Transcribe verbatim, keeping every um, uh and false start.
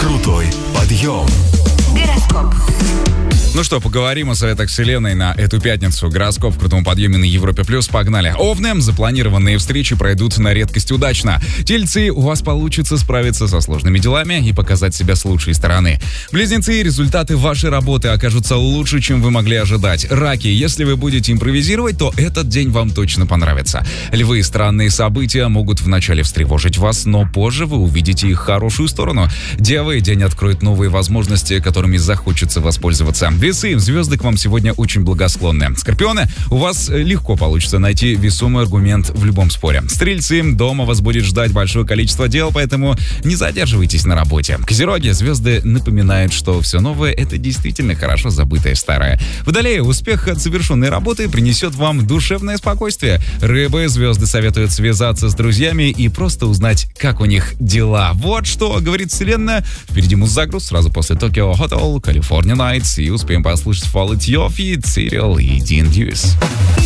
Крутой подъем. Гороскоп. Ну что, поговорим о советах Вселенной на эту пятницу. Гороскоп в крутом подъеме на Европе+. Погнали. Овны. Запланированные встречи пройдут на редкость удачно. Тельцы. У вас получится справиться со сложными делами и показать себя с лучшей стороны. Близнецы. Результаты вашей работы окажутся лучше, чем вы могли ожидать. Раки. Если вы будете импровизировать, то этот день вам точно понравится. Львы. Странные события могут вначале встревожить вас, но позже вы увидите их хорошую сторону. Девы. День откроет новые возможности, которыми захочется воспользоваться. Весы. Звезды к вам сегодня очень благосклонны. Скорпионы. У вас легко получится найти весомый аргумент в любом споре. Стрельцы. Дома вас будет ждать большое количество дел, поэтому не задерживайтесь на работе. Козероги. Звезды напоминают, что все новое — это действительно хорошо забытое старое. Водолеи. Успех от завершенной работы принесет вам душевное спокойствие. Рыбы. Звезды советуют связаться с друзьями и просто узнать, как у них дела. Вот что говорит Вселенная. Впереди муззагруз сразу после Tokyo Hotel, California Nights, и успеем послушать Fall It Your Feet, Serial и Dean Lewis.